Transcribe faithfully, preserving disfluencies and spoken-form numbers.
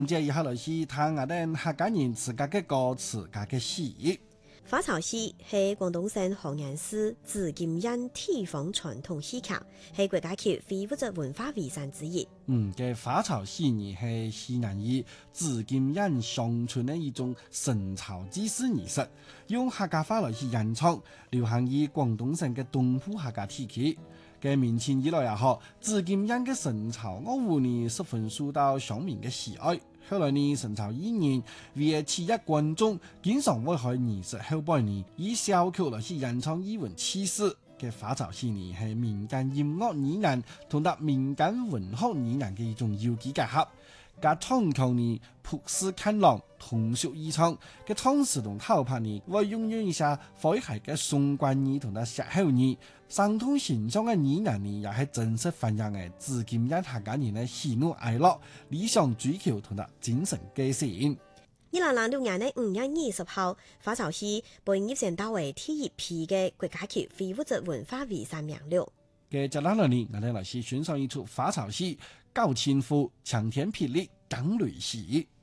接一下來是談我哋客家人自家嘅歌詞家嘅詩。 花草戲係廣東省河陽市紫金堰地方傳統戲劇，係國家級非物質文化遺產之一。 嗯，嘅花草戲呢係西南以紫金堰鄉村嘅一種神草祭祀儀式，用客家話來去演唱，流行於廣東省嘅東部客家地區。嘅明清以來也好，紫金堰嘅神草樂舞呢十分受到鄉民嘅喜愛。後來呢，神草藝人為企業觀眾，經常會喺儀式後半年以小曲來去演唱藝文氣勢。嘅花草戲呢係民間音樂語言同埋民間文學語言嘅一種有機結合。嘅唱腔呢朴實開朗，通俗易唱。嘅唱詞同頭拍呢會運用一下詼諧嘅雙關語同埋歇後語，生動形象嘅語言呢也係真實反映嘅紫金堰客家人嘅喜怒哀樂、理想追求同埋精神個性。 二零零六年嘅五月二十號，花草戲被入選到為第一批嘅國家級非物質文化遺產名錄。 嘅接落嚟呢，我哋來是欣賞一出花草戲《高清賦》，晴天霹靂降雷喜。